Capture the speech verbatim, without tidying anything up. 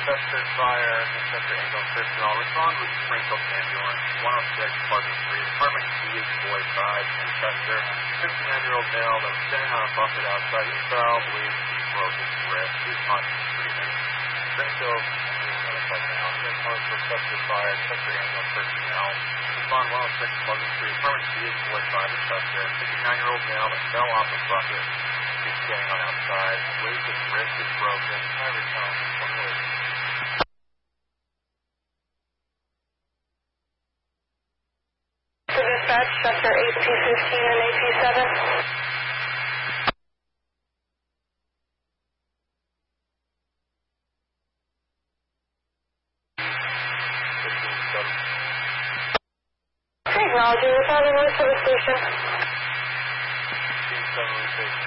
Chester Fire, Chester Ambulance personnel, respond with Springfield Ambulance, one oh six Pleasant Street, Department C is Boy five, Chester. fifty-nine-year-old male that was sitting on a bucket outside the cell, believes he broke his wrist. Respond to treatment. Springfield is notified now. Respond for Chester Fire, Chester Ambulance personnel, respond one oh six Pleasant Street, Department C is Boy five, Chester. fifty-nine-year-old male that fell off the bucket. He's standing on outside. Believes his wrist is broken. Try return twenty-eight. Dispatch, Chester A P fifteen and A P seven. fifteen seven. Okay, acknowledging the following noise for the station. fifteen seven.